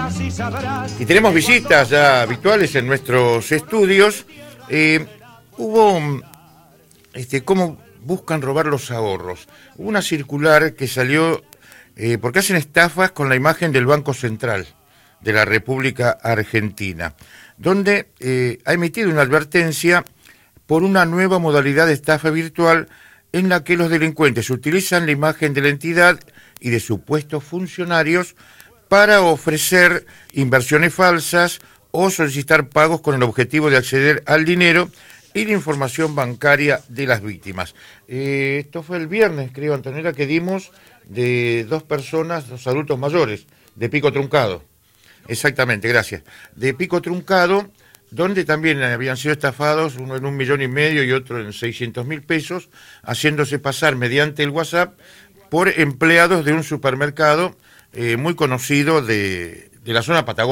Y tenemos visitas ya habituales en nuestros estudios. Hubo cómo buscan robar los ahorros. Hubo una circular que salió porque hacen estafas con la imagen del Banco Central de la República Argentina, donde ha emitido una advertencia por una nueva modalidad de estafa virtual en la que los delincuentes utilizan la imagen de la entidad y de supuestos funcionarios para ofrecer inversiones falsas o solicitar pagos con el objetivo de acceder al dinero y la información bancaria de las víctimas. Esto fue el viernes, creo, Antonella, que dimos de dos adultos mayores, de pico truncado. Exactamente, gracias. De pico truncado, donde también habían sido estafados, uno en 1,5 millones y otro en 600.000 pesos, haciéndose pasar mediante el WhatsApp por empleados de un supermercado muy conocido de la zona patagónica.